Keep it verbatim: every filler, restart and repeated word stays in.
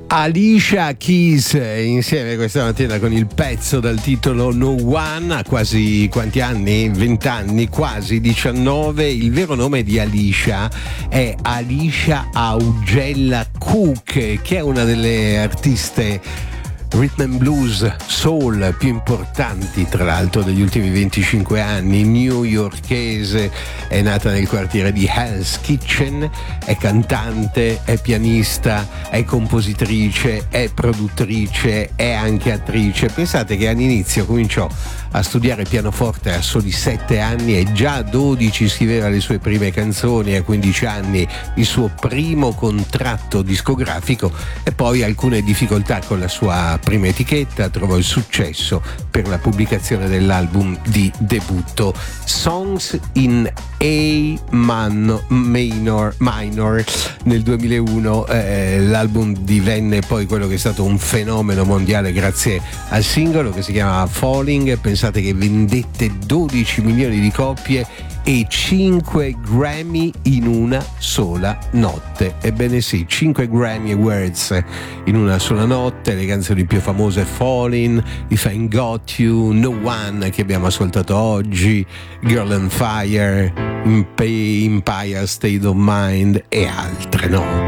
Alicia Keys insieme questa mattina con il pezzo dal titolo No One. Ha quasi quanti anni? venti anni, quasi diciannove. Il vero nome di Alicia è Alicia Augella Cook, che è una delle artiste rhythm and blues soul più importanti tra l'altro degli ultimi venticinque anni, newyorkese, è nata nel quartiere di Hell's Kitchen, è cantante, è pianista, è compositrice, è produttrice, è anche attrice. Pensate che all'inizio cominciò a studiare pianoforte a soli sette anni e già a dodici scriveva le sue prime canzoni, a quindici anni il suo primo contratto discografico e poi alcune difficoltà con la sua prima etichetta, trovò il successo per la pubblicazione dell'album di debutto Songs in A man, minor, minor nel duemilauno. Eh, l'album divenne poi quello che è stato un fenomeno mondiale grazie al singolo che si chiama Falling. Pensate che vendette dodici milioni di copie e cinque Grammy in una sola notte. Ebbene sì, cinque Grammy Awards in una sola notte. Le canzoni più famose: Falling, If I Got You, No One che abbiamo ascoltato oggi, Girl on Fire, Empire State of Mind e altre, no?